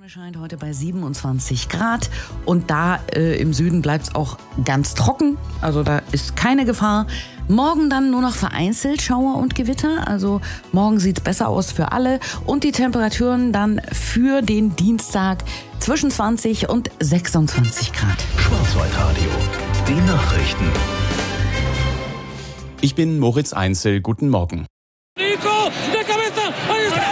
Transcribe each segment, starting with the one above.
Sonne scheint heute bei 27 Grad und da im Süden bleibt es auch ganz trocken, also da ist keine Gefahr. Morgen dann nur noch vereinzelt Schauer und Gewitter, also morgen sieht es besser aus für alle und die Temperaturen dann für den Dienstag zwischen 20 und 26 Grad. Schwarzwaldradio, die Nachrichten. Ich bin Moritz Einzel, guten Morgen. Nico, de cabeza, ahí está.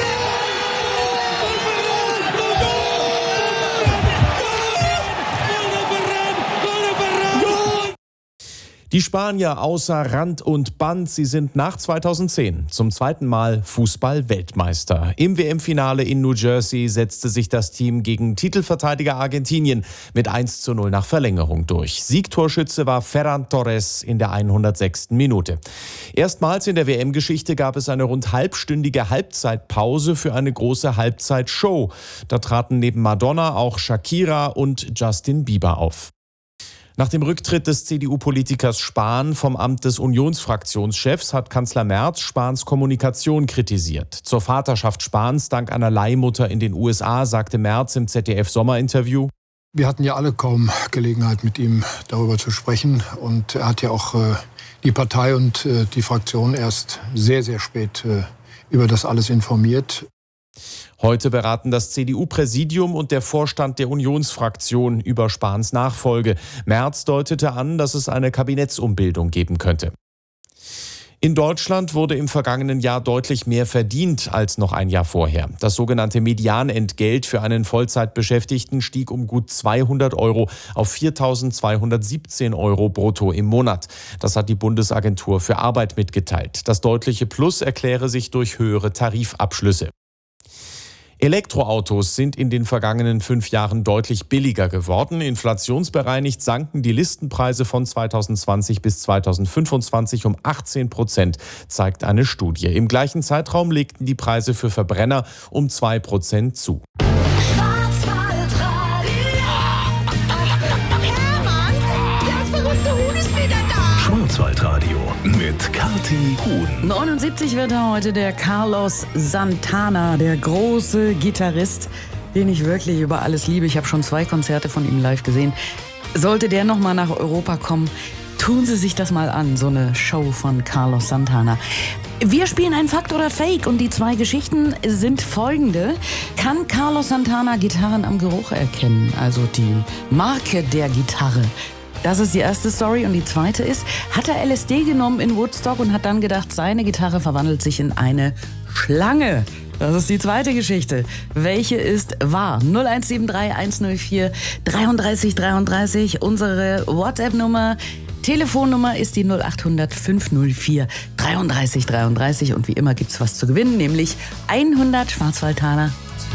Die Spanier außer Rand und Band, sie sind nach 2010 zum zweiten Mal Fußball-Weltmeister. Im WM-Finale in New Jersey setzte sich das Team gegen Titelverteidiger Argentinien mit 1:0 nach Verlängerung durch. Siegtorschütze war Ferran Torres in der 106. Minute. Erstmals in der WM-Geschichte gab es eine rund halbstündige Halbzeitpause für eine große Halbzeitshow. Da traten neben Madonna auch Shakira und Justin Bieber auf. Nach dem Rücktritt des CDU-Politikers Spahn vom Amt des Unionsfraktionschefs hat Kanzler Merz Spahns Kommunikation kritisiert. Zur Vaterschaft Spahns dank einer Leihmutter in den USA sagte Merz im ZDF-Sommerinterview: Wir hatten ja alle kaum Gelegenheit, mit ihm darüber zu sprechen. Und er hat ja auch die Partei und die Fraktion erst sehr, sehr spät über das alles informiert. Heute beraten das CDU-Präsidium und der Vorstand der Unionsfraktion über Spahns Nachfolge. Merz deutete an, dass es eine Kabinettsumbildung geben könnte. In Deutschland wurde im vergangenen Jahr deutlich mehr verdient als noch ein Jahr vorher. Das sogenannte Medianentgelt für einen Vollzeitbeschäftigten stieg um gut 200 € auf 4.217 € brutto im Monat. Das hat die Bundesagentur für Arbeit mitgeteilt. Das deutliche Plus erkläre sich durch höhere Tarifabschlüsse. Elektroautos sind in den vergangenen 5 Jahren deutlich billiger geworden. Inflationsbereinigt sanken die Listenpreise von 2020 bis 2025 um 18%, zeigt eine Studie. Im gleichen Zeitraum legten die Preise für Verbrenner um 2% zu. Schwarzwaldradio mit Kathi Huhn. 79 wird er heute, der Carlos Santana, der große Gitarrist, den ich wirklich über alles liebe. Ich habe schon 2 Konzerte von ihm live gesehen. Sollte der nochmal nach Europa kommen, tun Sie sich das mal an, so eine Show von Carlos Santana. Wir spielen ein Fakt oder Fake und die 2 Geschichten sind folgende. Kann Carlos Santana Gitarren am Geruch erkennen, also die Marke der Gitarre? Das ist die erste Story und die zweite ist, hat er LSD genommen in Woodstock und hat dann gedacht, seine Gitarre verwandelt sich in eine Schlange. Das ist die zweite Geschichte. Welche ist wahr? 0173 104 33 33, unsere WhatsApp-Nummer. Telefonnummer ist die 0800 504 33 33 und wie immer gibt's was zu gewinnen, nämlich 100 Schwarzwaldtaler.